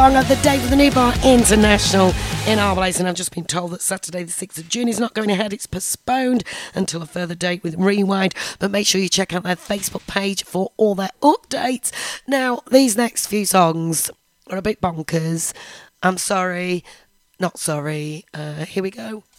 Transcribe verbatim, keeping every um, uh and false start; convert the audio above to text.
song of the day for the New Bar International in our place. And I've just been told that Saturday the sixth of June is not going ahead. It's postponed until a further date with Rewind. But make sure you check out their Facebook page for all their updates. Now, these next few songs are a bit bonkers. I'm sorry, not sorry. Uh, here we go.